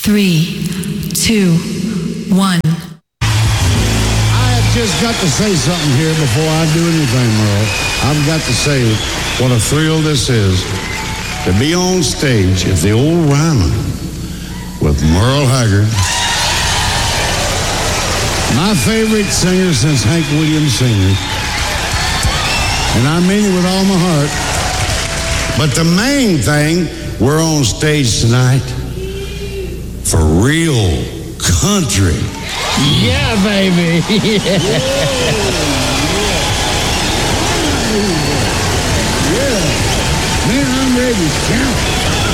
3, 2, 1. I just got to say something here before I do anything, Merle. I've got to say what a thrill this is to be on stage at the old Ryman with Merle Haggard, my favorite singer since Hank Williams Sr., and I mean it with all my heart. But the main thing, we're on stage tonight for real country. Yeah, baby. Yeah. Man, I'm ready to shout.